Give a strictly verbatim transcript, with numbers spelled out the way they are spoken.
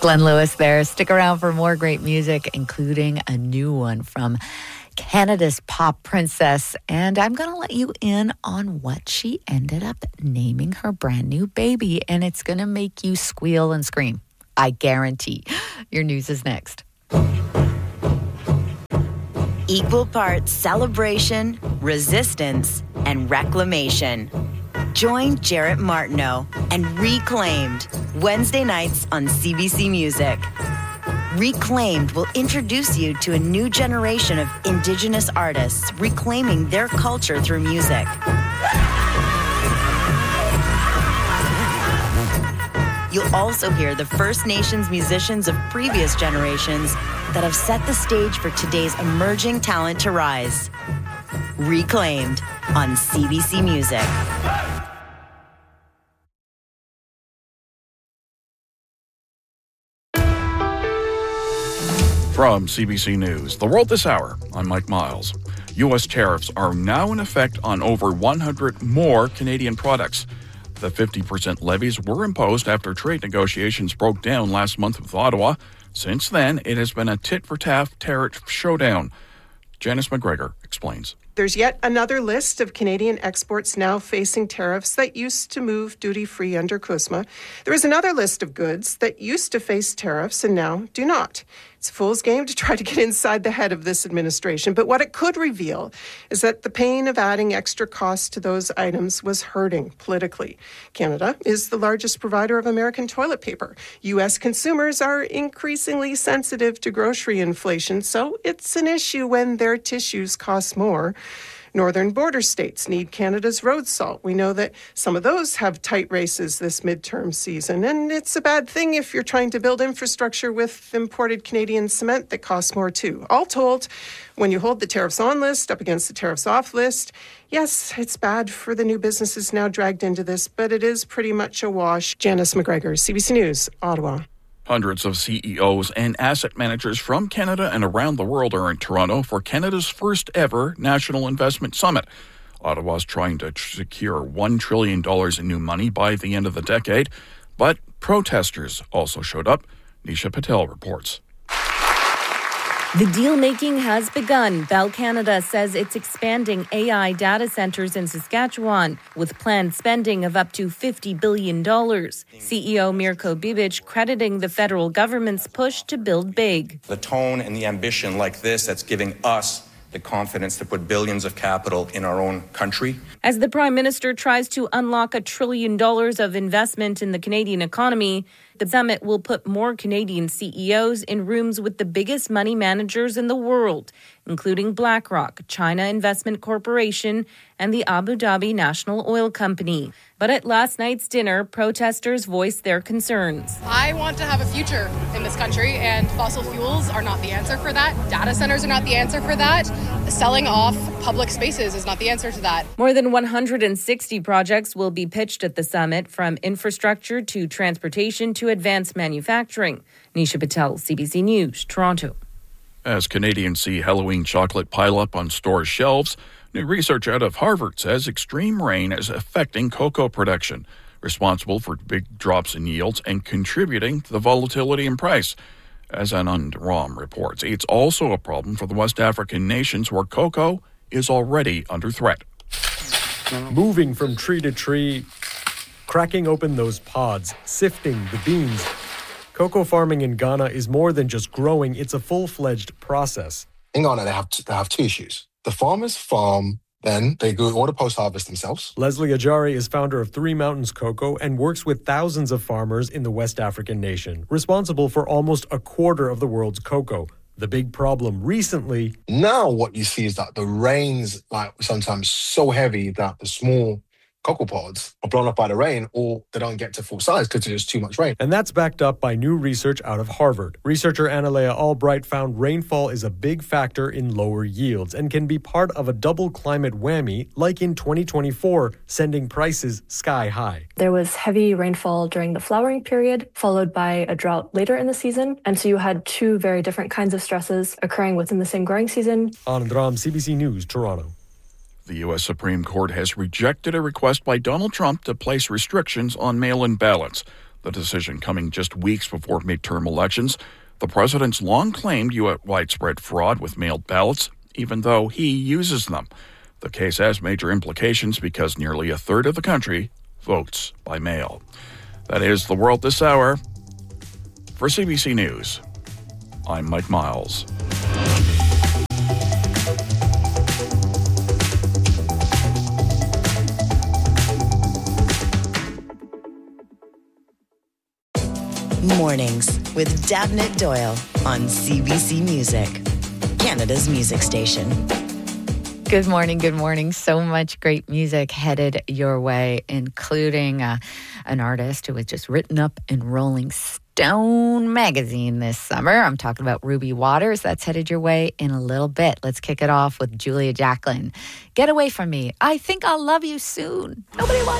Glenn Lewis there. Stick around for more great music, including a new one from Canada's pop princess. And I'm going to let you in on what she ended up naming her brand new baby. And it's going to make you squeal and scream. I guarantee. Your news is next. Equal parts celebration, resistance, and reclamation. Join Jarrett Martineau and Reclaimed Wednesday nights on C B C Music. Reclaimed will introduce you to a new generation of Indigenous artists reclaiming their culture through music. You'll also hear the First Nations musicians of previous generations that have set the stage for today's emerging talent to rise. Reclaimed on C B C Music. From C B C News, The World This Hour, I'm Mike Miles. U S tariffs are now in effect on over one hundred more Canadian products. The fifty percent levies were imposed after trade negotiations broke down last month with Ottawa. Since then, it has been a tit-for-tat tariff showdown. Janice McGregor explains. There's yet another list of Canadian exports now facing tariffs that used to move duty-free under CUSMA. There is another list of goods that used to face tariffs and now do not. It's a fool's game to try to get inside the head of this administration, but what it could reveal is that the pain of adding extra costs to those items was hurting politically. Canada is the largest provider of American toilet paper. U S consumers are increasingly sensitive to grocery inflation, so it's an issue when their tissues cost more. Northern border states need Canada's road salt. We know that some of those have tight races this midterm season, and it's a bad thing if you're trying to build infrastructure with imported Canadian cement that costs more too. All told, when you hold the tariffs on list up against the tariffs off list, yes, it's bad for the new businesses now dragged into this, but it is pretty much a wash. Janice McGregor, C B C News, Ottawa. Hundreds of C E Os and asset managers from Canada and around the world are in Toronto for Canada's first ever National Investment Summit. Ottawa's trying to secure one trillion dollars in new money by the end of the decade, but protesters also showed up. Nisha Patel reports. The deal-making has begun. Bell Canada says it's expanding A I data centers in Saskatchewan with planned spending of up to fifty billion dollars. C E O Mirko Bibic crediting the federal government's push to build big. The tone and the ambition like this that's giving us the confidence to put billions of capital in our own country. As the Prime Minister tries to unlock a trillion dollars of investment in the Canadian economy, the summit will put more Canadian C E Os in rooms with the biggest money managers in the world, including BlackRock, China Investment Corporation, and the Abu Dhabi National Oil Company. But at last night's dinner, protesters voiced their concerns. I want to have a future in this country, and fossil fuels are not the answer for that. Data centers are not the answer for that. Selling off public spaces is not the answer to that. More than one hundred sixty projects will be pitched at the summit, from infrastructure to transportation to advanced manufacturing. Nisha Patel, C B C News, Toronto. As Canadians see Halloween chocolate pile up on store shelves, new research out of Harvard says extreme rain is affecting cocoa production, responsible for big drops in yields and contributing to the volatility in price. As Anand Ram reports, it's also a problem for the West African nations where cocoa is already under threat. Moving from tree to tree, cracking open those pods, sifting the beans. Cocoa farming in Ghana is more than just growing, it's a full-fledged process. In Ghana, they have, t- they have two issues. The farmers farm, then they do all the post-harvest themselves. Leslie Ajari is founder of Three Mountains Cocoa and works with thousands of farmers in the West African nation, responsible for almost a quarter of the world's cocoa. The big problem recently... Now what you see is that the rain's like sometimes so heavy that the small cocoa pods are blown up by the rain, or they don't get to full size because there's too much rain. And that's backed up by new research out of Harvard. Researcher Annalea Albright found rainfall is a big factor in lower yields and can be part of a double climate whammy, like in twenty twenty-four, sending prices sky high. There was heavy rainfall during the flowering period, followed by a drought later in the season. And so you had two very different kinds of stresses occurring within the same growing season. Anand Ram, C B C News, Toronto. The U S Supreme Court has rejected a request by Donald Trump to place restrictions on mail-in ballots. The decision coming just weeks before midterm elections. The president's long claimed you had widespread fraud with mailed ballots, even though he uses them. The case has major implications because nearly a third of the country votes by mail. That is the world this hour. For C B C News, I'm Mike Miles. Mornings with Dabnett Doyle on C B C Music, Canada's music station. Good morning, good morning. So much great music headed your way, including uh, an artist who was just written up in Rolling Stone magazine this summer. I'm talking about Ruby Waters. That's headed your way in a little bit. Let's kick it off with Julia Jacklin. Get away from me. I think I'll love you soon. Nobody wants